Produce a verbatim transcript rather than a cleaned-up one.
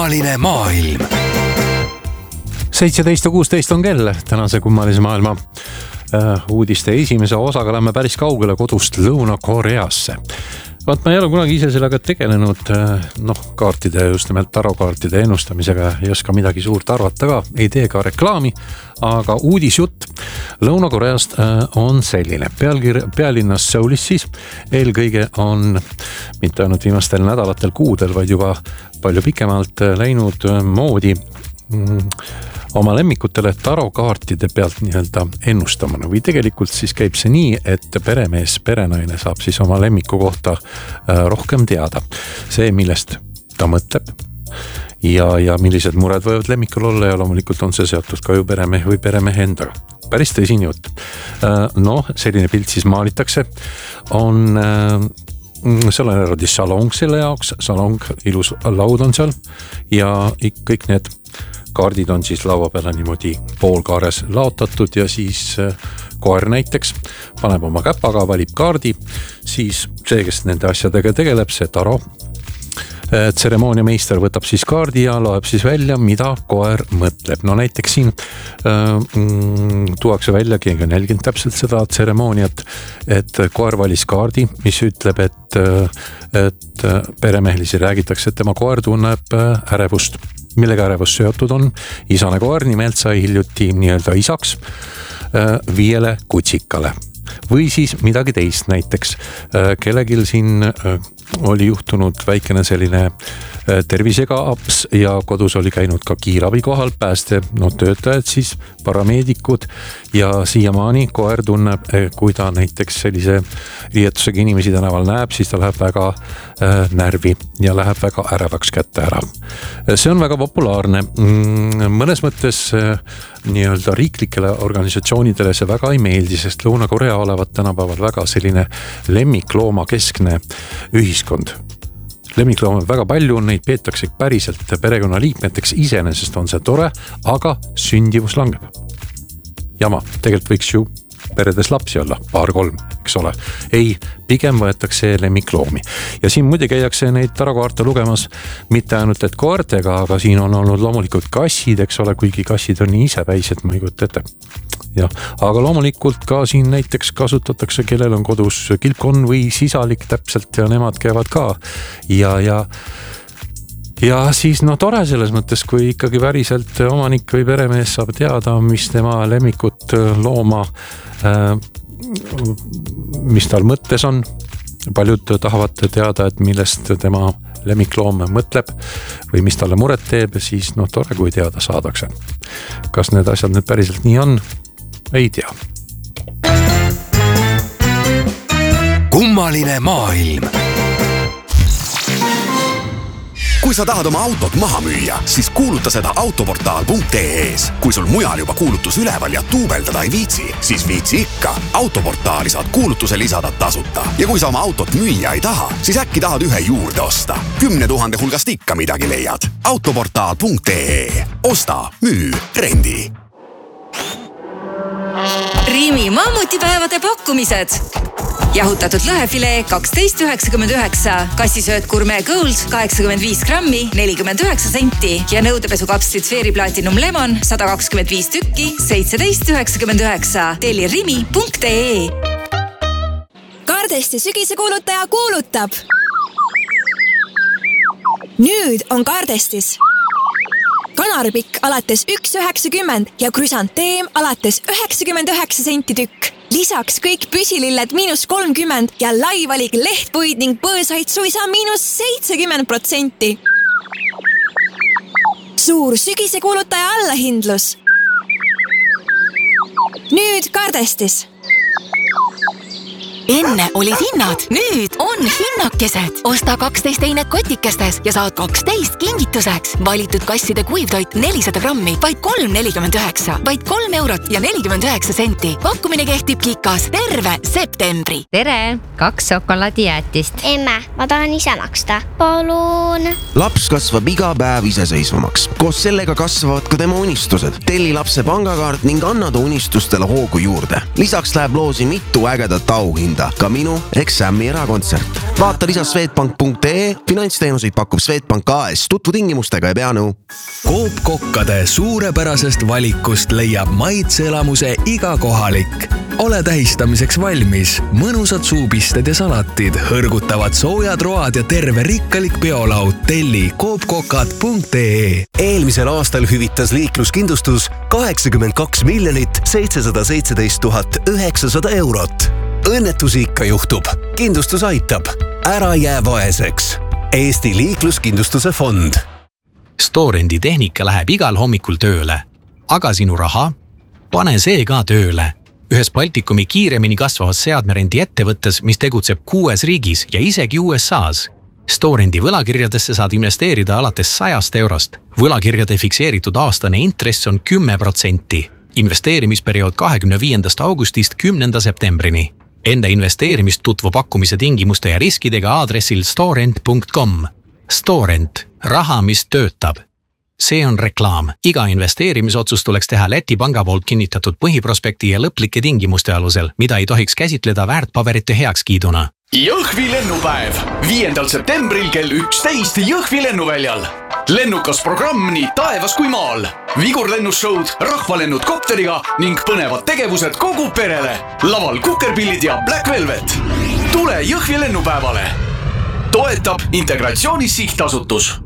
Kummaline maailm. seitseteist ja kuusteist on kell tänase kummalise maailma uh, uudiste esimese osaga lähme päris kaugele kodust Lõuna-Koreasse. Vaat ma ei ole kunagi ise sellega tegelenud, noh, kaartide, just nimelt tarokaartide ennustamisega, ei oska midagi suurt arvata ka, ei tee ka reklaami, aga uudisjutt Lõuna-Koreast on selline. Pealkir, pealinnas Soulis siis eelkõige on mitte ainult viimastel nädalatel, kuudel, vaid juba palju pikemalt läinud moodi oma lemmikutele tarokaartide pealt nii-öelda ennustamana või tegelikult siis käib see nii, et peremees, perenaine saab siis oma lemmiku kohta rohkem teada. See, millest ta mõtleb ja, ja millised mured võivad lemmikul olla ja loomulikult on see seotud ka ju peremehe või peremehe endaga. Päris tõsine jutt. No, selline pilt siis maalitakse. On, seal on eraldi salong selle jaoks, salong, ilus laud on seal ja kõik need kaardid on siis laua peale niimoodi poolkaares laotatud ja siis koer näiteks paneb oma käpaga, valib kaardi, siis see, kes nende asjadega tegeleb, see taro, tseremooniameister võtab siis kaardi ja loeb siis välja, mida koer mõtleb. No näiteks siin äh, tuuakse välja, keegi on jälginud täpselt seda tseremooniat, et koer valis kaardi, mis ütleb, et, et peremehlisi räägitakse, et tema koer tunneb ärevust. Millega ärevus seotud on? Isane koer nimelt sai hiljuti nii-öelda isaks äh, viiele kutsikale. Või siis midagi teist näiteks. Äh, kellegil siin äh, oli juhtunud väikene selline äh, tervisega aps ja kodus oli käinud ka kiirabi kohal, pääste, no töötajad siis, parameedikud ja siiamaani koer tunneb, äh, kui ta näiteks sellise riietusega inimesi tänaval näeb, siis ta läheb väga äh, närvi ja läheb väga ärevaks kätte ära. See on väga populaarne. Mõnes mõttes äh, nii-öelda riiklikele organisatsioonidele see väga ei meeldi, sest Lõuna-Korea olevat tänapäeval väga selline lemmiklooma keskne ühiskond. Lemmiklooma väga palju, neid peetakse päriselt perekonnaliikmeteks, iseenesest on see tore, aga sündivus langeb. Jama, tegelikult võiks ju peredes lapsi olla, paar-kolm, eks ole. Ei, pigem võetakse lemmikloomi. Ja siin muidu käiakse neid tarokaarte lugemas mitte ainult et koertega, aga siin on olnud loomulikult kassid, eks ole, kuigi kassid on nii isepäised, ma ei kujuta ette. Ja, aga loomulikult ka siin näiteks kasutatakse, kellel on kodus kilpkonn või sisalik täpselt ja nemad käivad ka. Ja, ja Ja siis no tore selles mõttes, kui ikkagi päriselt omanik või peremees saab teada, mis tema lemmikut looma, mis tal mõttes on. Paljud tahavad teada, et millest tema lemmikloom mõtleb või mis talle muret teeb, siis no tore, kui teada saadakse. Kas need asjad nüüd päriselt nii on? Ei tea. Kummaline maailm. Kui sa tahad oma autot maha müüa, siis kuuluta seda autoportaal punkt ee-s. Kui sul mujal juba kuulutus üleval ja tuubeldada ei viitsi, siis viitsi ikka. Autoportaali saad kuulutuse lisada tasuta. Ja kui sa oma autot müüa ei taha, siis äkki tahad ühe juurde osta. Kümne tuhande hulgast ikka midagi leiad. autoportaal punkt ee. Osta, müü, rendi. Rimi mammutipäevade pakkumised. Jahutatud lõhefilee kaksteist üheksakümmend üheksa, kassisööt Gourmet Gold kaheksakümmend viis grammi, nelikümmend üheksa senti ja nõudepesukapslid Sferi Platinum Lemon sada kakskümmend viis tükki, seitseteist üheksakümmend üheksa. Telli rimi punkt ee. Cardesti sügise kuulutaja kuulutab. Nüüd on Cardestis kanarpikk alates üks üheksakümmend ja krüsanteem alates üheksakümmend üheksa senti tükk. Lisaks kõik püsililled miinus kolmkümmend ja laivalik lehtpuid ning põõsaid suisa miinus seitsekümmend protsenti. Suur sügise kuulutaja allahindlus. Nüüd Cardestis. Enne olid hinnad, nüüd on hinnakesed. Osta kaksteist einet kotikestes ja saad kaksteist kingituseks. Valitud kasside kuivtoit nelisada grammi, vaid kolm nelikümmend üheksa, vaid kolm eurot ja nelikümmend üheksa senti. Pakkumine kehtib Kikas terve septembri. Tere, kaks šokolaadijäätist. Emme, ma tahan ise maksta. Palun. Laps kasvab iga päev iseseisvamaks. Koos sellega kasvavad ka tema unistused. Telli lapse pangakaart ning anna ta unistustele hoogu juurde. Lisaks läheb loosi mitu ägedat auhinda. anda ka minu Exami erakontsert. Vaata lisa swedbank punkt ee, finantsteenuseid pakub Swedbank A S, tutvu tingimustega ja pea nõu. Coop kokkade suurepärasest valikust leiab maitseelamuse iga kohalik. Ole tähistamiseks valmis. Mõnusad suupisted ja salatid, hõrgutavad soojad road ja terve rikkalik peolaud. Telli coop kokad punkt ee. Eelmisel aastal hüvitas liikluskindlustus kaheksakümmend kaks miljonit seitsesada seitseteist tuhat üheksasada eurot. Õnnetusi ikka juhtub. Kindlustus aitab. Ära jää vaeseks. Eesti liikluskindlustuse fond. Storendi tehnika läheb igal hommikul tööle. Aga sinu raha? Pane see ka tööle. Ühes Baltikumi kiiremini kasvavas seadmerendi ettevõttes, mis tegutseb kuues riigis ja isegi U S A's. Storendi võlakirjadesse saad investeerida alates sajast eurost. Võlakirjade fikseeritud aastane intress on kümme protsenti. Investeerimisperiood kahekümne viiendast augustist kümnenda septembrini. Enda investeerimist tutvu pakkumise tingimuste ja riskidega aadressil storent punkt com. Storent. Raha, mis töötab. See on reklaam. Iga investeerimisotsus tuleks teha Läti panga poolt kinnitatud põhiprospekti ja lõplike tingimuste alusel, mida ei tohiks käsitleda väärtpaberite heakskiiduna. Jõhvi lennupäev. viiendal septembril kell üksteist Jõhvi lennuväljal. Lennukas programm nii taevas kui maal. Vigurlennusshowd, rahvalennud kopteriga ning põnevad tegevused kogu perele. Laval kukerpillid ja Black Velvet. Tule Jõhvi lennupäevale. Toetab Integratsioonis sihtasutus.